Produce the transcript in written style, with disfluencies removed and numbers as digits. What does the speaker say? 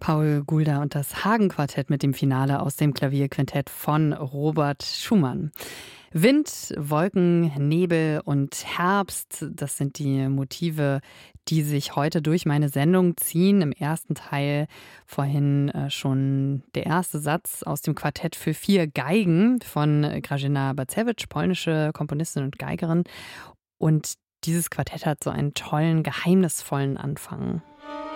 Paul Gulda und das Hagen-Quartett mit dem Finale aus dem Klavierquintett von Robert Schumann. Wind, Wolken, Nebel und Herbst, das sind die Motive, die sich heute durch meine Sendung ziehen. Im ersten Teil vorhin schon der erste Satz aus dem Quartett für 4 Geigen von Grażyna Bacewicz, polnische Komponistin und Geigerin. Und dieses Quartett hat so einen tollen, geheimnisvollen Anfang.